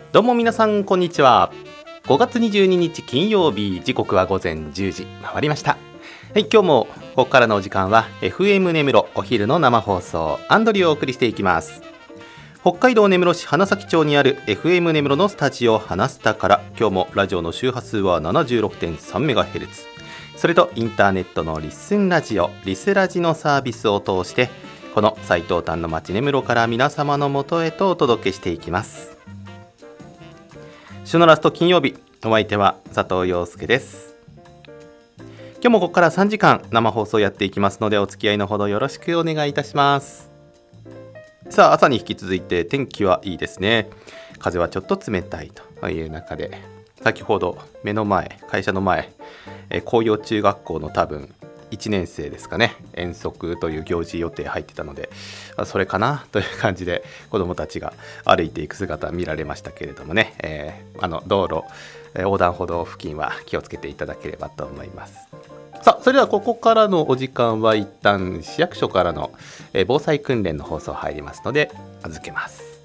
どうも皆さんこんにちは。5月22日金曜日、時刻は午前10時回りました。はい、今日もここからのお時間は FM 根室お昼の生放送アンドリューをお送りしていきます。北海道根室市花咲町にある FM 根室のスタジオ花スタから、今日もラジオの周波数は 76.3MHz、 それとインターネットのリッスンラジオリスラジのサービスを通して、この最東端の町根室から皆様のもとへとお届けしていきます。週のラスト金曜日、お相手は佐藤陽介です。今日もここから3時間生放送やっていきますので、お付き合いのほどよろしくお願いいたします。さあ、朝に引き続いて天気はいいですね。風はちょっと冷たいという中で、先ほど目の前、会社の前、紅葉中学校の多分1年生ですかね、遠足という行事予定入ってたので、それかなという感じで子どもたちが歩いていく姿見られましたけれどもね、道路、横断歩道付近は気をつけていただければと思います。さあ、それではここからのお時間は一旦市役所からの防災訓練の放送入りますので預けます。